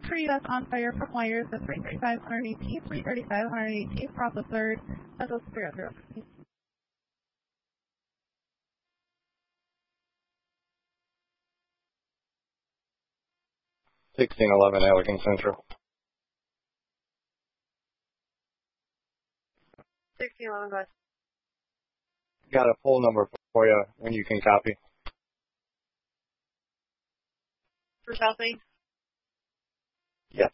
tree that's on fire from wires at 335 180, 335 180, process third, Central 300. 1611 Allegan Central. 1611 West. Got a full number for you when you can copy. For South Main? Yes.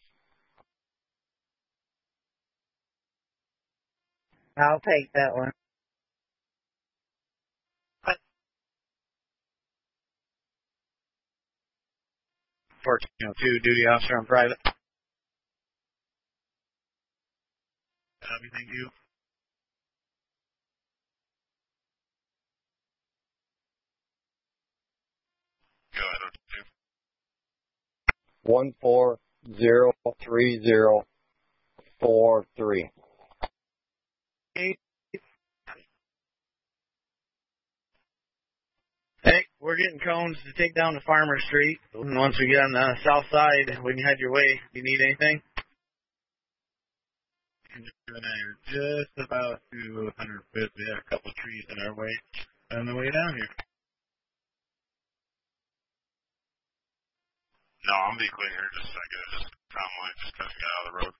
I'll take that one. 1402, duty officer on private. Copy, thank you. Go ahead, 140343. Hey, we're getting cones to take down to Farmer Street. And once we get on the south side, we can head your way. Do you need anything? And I are just about to 105th. We have a couple trees in our way on the way down here. No, I'm be clear here just a second. It's just Tom White just kind of got out of the road.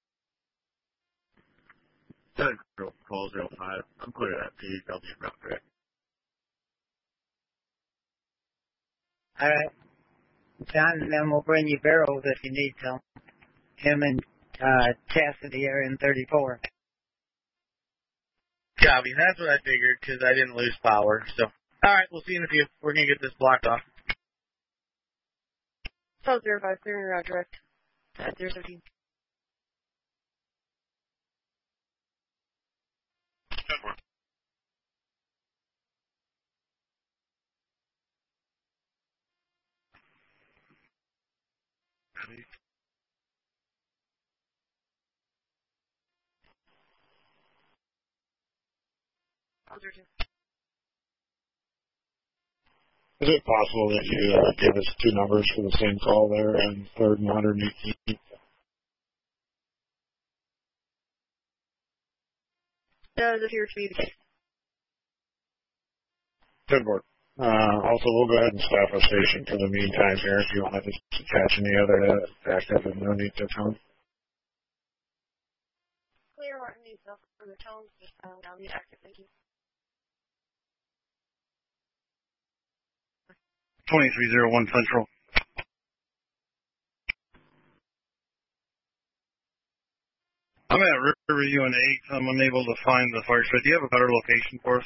Call 05. I'm clear at PW route correct. All right. John, then we'll bring you barrels if you need some. Him and Chastity are in 34. Copy. That's what I figured because I didn't lose power. So, all right, we'll see you in a few. We're going to get this blocked off. South 05, clearing route direct. At 017. Is it possible that you give us two numbers for the same call there and 3rd and 118th? Does appear to be the case. Good work. Also, we'll go ahead and staff a station for the meantime here if you want to catch any other active and no need to tone. Clear Martin needs help for the tones, just down the active, thank you. 2301 Central. I'm at Riverview and 8. I'm unable to find the fire spread. Do you have a better location for us?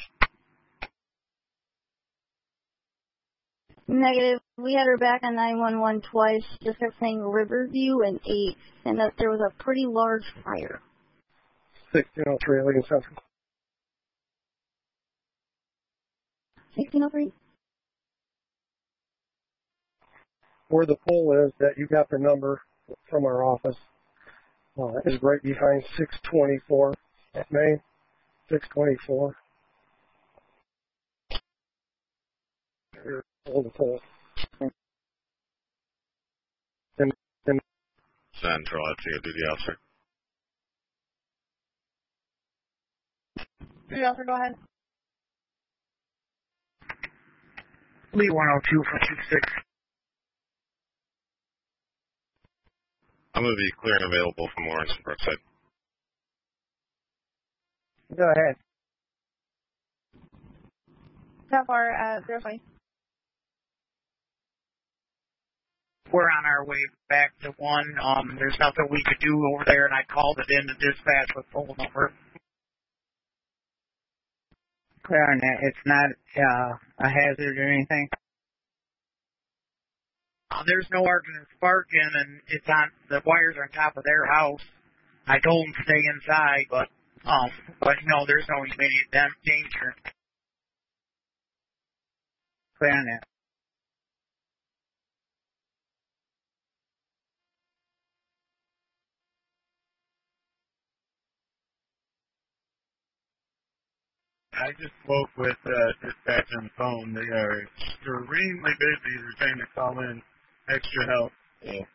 Negative. We had her back on 911 twice. Just kept saying Riverview and 8, and that there was a pretty large fire. 1603 Allegan Central. 1603? Where the pole is that you got the number from our office is right behind 624 at Main. 624. Hold the pole. Central, I'd see a duty officer. Duty officer, go ahead. Lee 102 for 26. I'm going to be clear and available from Lawrence and Brookside. Go ahead. How far at 05? We're on our way back to 1. There's nothing we could do over there, and I called it in to dispatch with full number. Clear on that. It's not a hazard or anything. There's no argument sparking, and it's on the wires are on top of their house. I told them to stay inside, but no, there's no immediate danger. Clear on that. I just spoke with dispatch on the phone. They are extremely busy. They're trying to call in extra help. Yeah.